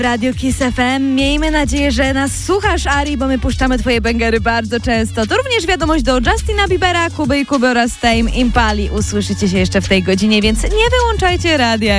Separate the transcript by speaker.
Speaker 1: Radio Kiss FM. Miejmy nadzieję, że nas słuchasz, Ari, bo my puszczamy twoje bęgery bardzo często. To również wiadomość do Justina Biebera, Kuby i Kuby oraz Tame Impali. Usłyszycie się jeszcze w tej godzinie, więc nie wyłączajcie radia.